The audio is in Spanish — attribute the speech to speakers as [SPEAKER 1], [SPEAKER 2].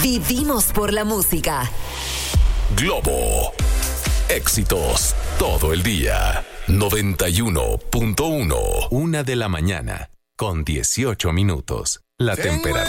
[SPEAKER 1] Vivimos por la música.
[SPEAKER 2] Globo. Éxitos todo el día. 91.1. 1 de la mañana con 18 minutos. La temperatura.